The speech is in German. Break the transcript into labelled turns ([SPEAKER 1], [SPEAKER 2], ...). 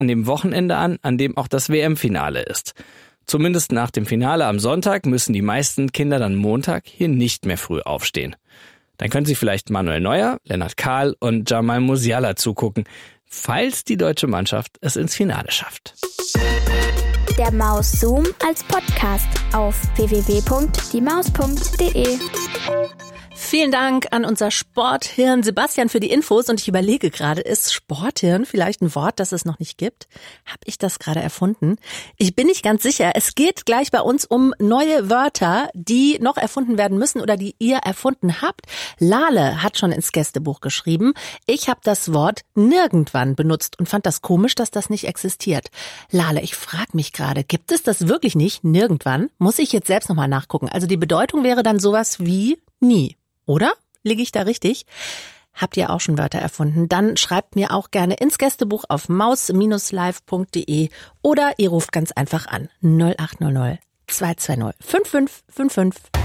[SPEAKER 1] an dem Wochenende an dem auch das WM-Finale ist. Zumindest nach dem Finale am Sonntag müssen die meisten Kinder dann Montag hier nicht mehr früh aufstehen. Dann können sie vielleicht Manuel Neuer, Lennart Kahl und Jamal Musiala zugucken, falls die deutsche Mannschaft es ins Finale schafft.
[SPEAKER 2] Der Maus-Zoom als Podcast auf www.diemaus.de.
[SPEAKER 3] Vielen Dank an unser Sporthirn Sebastian für die Infos. Und ich überlege gerade, ist Sporthirn vielleicht ein Wort, das es noch nicht gibt? Habe ich das gerade erfunden? Ich bin nicht ganz sicher. Es geht gleich bei uns um neue Wörter, die noch erfunden werden müssen oder die ihr erfunden habt. Lale hat schon ins Gästebuch geschrieben. Ich habe das Wort nirgendwann benutzt und fand das komisch, dass das nicht existiert. Lale, ich frage mich gerade, gibt es das wirklich nicht? Nirgendwann? Muss ich jetzt selbst nochmal nachgucken. Also die Bedeutung wäre dann sowas wie nie. Oder? Liege ich da richtig? Habt ihr auch schon Wörter erfunden? Dann schreibt mir auch gerne ins Gästebuch auf maus-live.de oder ihr ruft ganz einfach an 0800 220 5555.